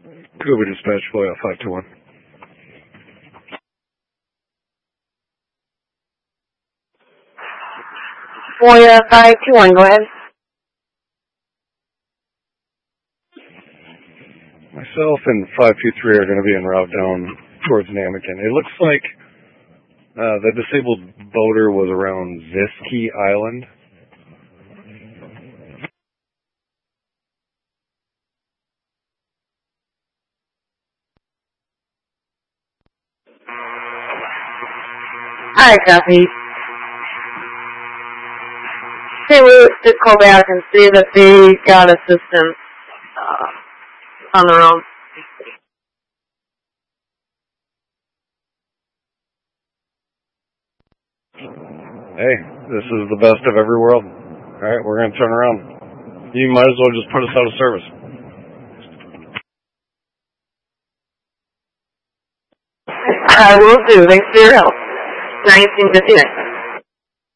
Cuba Dispatch, Loyal 521. Loyal 521, go ahead. Myself and 523 are going to be en route down towards Namakan. It looks like the disabled boater was around Ziski Island. Alright, copy. Okay, we'll just call back and see that they got assistance on their own. Hey, this is the best of every world. Alright, we're going to turn around. You might as well just put us out of service. I will do. Thanks for your help. 1959.